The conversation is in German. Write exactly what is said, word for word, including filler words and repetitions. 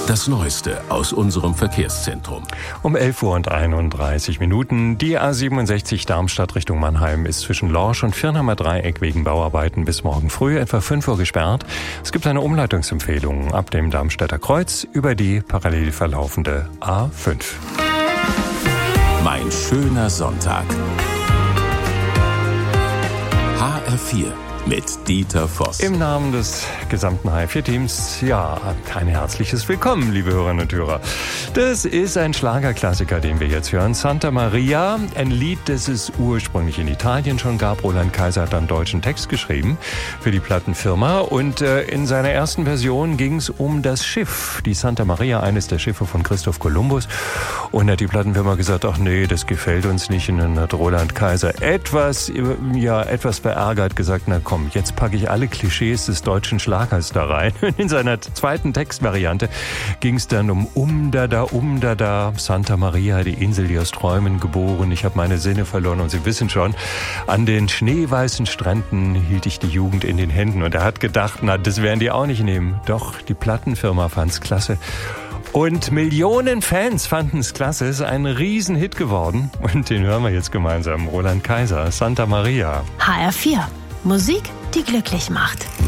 Das Neueste aus unserem Verkehrszentrum. Um elf Uhr und einunddreißig Minuten. Die A siebenundsechzig Darmstadt Richtung Mannheim ist zwischen Lorsch und Firnheimer Dreieck wegen Bauarbeiten bis morgen früh etwa fünf Uhr gesperrt. Es gibt eine Umleitungsempfehlung ab dem Darmstädter Kreuz über die parallel verlaufende A fünf. Mein schöner Sonntag. H R vier mit Dieter Voss. Im Namen des gesamten H R vier Teams, ja, ein herzliches Willkommen, liebe Hörerinnen und Hörer. Das ist ein Schlagerklassiker, den wir jetzt hören. Santa Maria, ein Lied, das es ursprünglich in Italien schon gab. Roland Kaiser hat einen deutschen Text geschrieben für die Plattenfirma. Und äh, in seiner ersten Version ging es um das Schiff, die Santa Maria, eines der Schiffe von Christoph Kolumbus. Und hat die Plattenfirma gesagt, ach nee, das gefällt uns nicht. Und dann hat Roland Kaiser etwas, ja, etwas verärgert gesagt, na komm, jetzt packe ich alle Klischees des deutschen Schlagers da rein. In seiner zweiten Textvariante ging es dann um Umdada, Umdada, Santa Maria, die Insel, die aus Träumen geboren. Ich habe meine Sinne verloren und Sie wissen schon, an den schneeweißen Stränden hielt ich die Jugend in den Händen. Und er hat gedacht, na, das werden die auch nicht nehmen. Doch, die Plattenfirma fand's klasse. Und Millionen Fans fanden es klasse. Es ist ein Riesenhit geworden. Und den hören wir jetzt gemeinsam. Roland Kaiser, Santa Maria. H R vier. Musik, die glücklich macht.